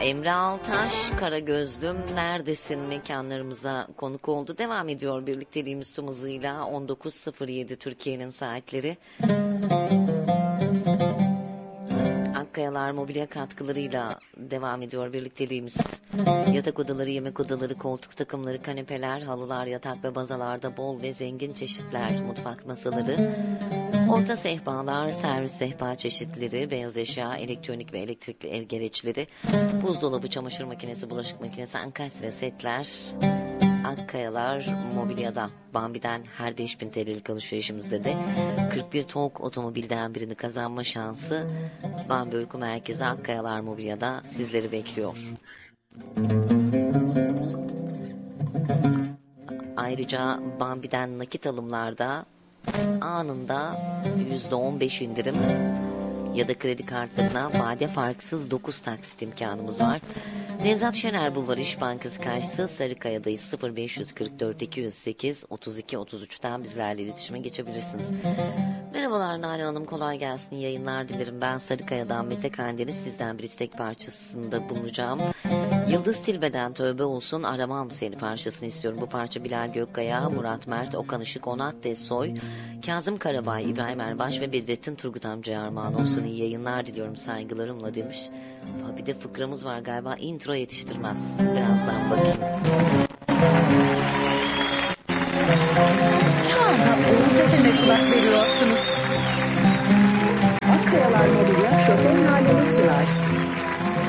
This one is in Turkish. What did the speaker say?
Emre Altaş, Kara Gözlüm neredesin mekanlarımıza konuk oldu. Devam ediyor birlikteliğimiz tüm hızıyla. 19.07 Türkiye'nin saatleri. Akkayalar mobilya katkılarıyla devam ediyor birlikteliğimiz. Yatak odaları, yemek odaları, koltuk takımları, kanepeler, halılar, yatak ve bazalarda bol ve zengin çeşitler, mutfak masaları, orta sehpalar, servis sehpa çeşitleri, beyaz eşya, elektronik ve elektrikli ev gereçleri, buzdolabı, çamaşır makinesi, bulaşık makinesi, ankastre setler, Akkayalar mobilyada. Bambi'den her 5.000 TL'lik alışverişimizde de 41 TOG otomobilden birini kazanma şansı Bambi Uyku Merkezi Akkayalar mobilyada sizleri bekliyor. Ayrıca Bambi'den nakit alımlarda anında %15 indirim ya da kredi kartlarına vade farksız 9 taksit imkanımız var. Nevzat Şener Bulvarı İş Bankası karşısı Sarıkaya'dayız. 0544 208 32 33'ten bizlerle iletişime geçebilirsiniz. Merhabalar Nalan Hanım, kolay gelsin, yayınlar dilerim. Ben Sarıkaya'dan Mete Kandeniz, sizden bir istek parçasında bulunacağım. Yıldız Tilbe'den Tövbe Olsun Aramam Seni parçasını istiyorum. Bu parça Bilal Gökkaya, Murat Mert, Okan Işık, Onat Desoy, Kazım Karabay, İbrahim Erbaş ve Bedrettin Turgut amcaya armağan olsun. İyi yayınlar diliyorum saygılarımla demiş. Bir de fıkramız var galiba, intro yetiştirmez. Birazdan bakayım.